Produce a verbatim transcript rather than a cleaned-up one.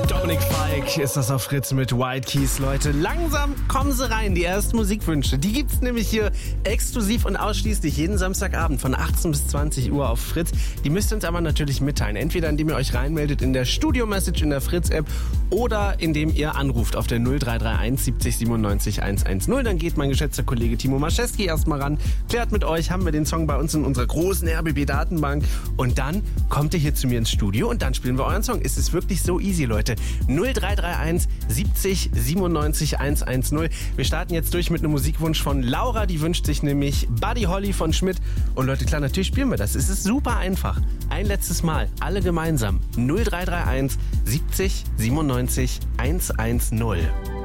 Dominik Fike ist das auf Fritz mit White Keys, Leute. Langsam kommen sie rein, die ersten Musikwünsche. Die gibt's nämlich hier exklusiv und ausschließlich jeden Samstagabend von achtzehn bis zwanzig Uhr auf Fritz. Die müsst ihr uns aber natürlich mitteilen. Entweder indem ihr euch reinmeldet in der Studio-Message in der Fritz-App oder indem ihr anruft auf der null drei drei eins siebzig siebenundneunzig hundertzehn. Dann geht mein geschätzter Kollege Timo Maschewski erstmal ran, klärt mit euch, haben wir den Song bei uns in unserer großen R B B-Datenbank und dann kommt ihr hier zu mir ins Studio und dann spielen wir euren Song. Es ist wirklich so easy, Leute. null drei drei eins siebzig siebenundneunzig hundertzehn. Wir starten jetzt durch mit einem Musikwunsch von Laura, die wünscht sich nämlich Buddy Holly von Schmidt. Und Leute, klar, natürlich spielen wir das. Es ist super einfach. Ein letztes Mal, alle gemeinsam. null drei drei eins siebzig siebenundneunzig hundertzehn.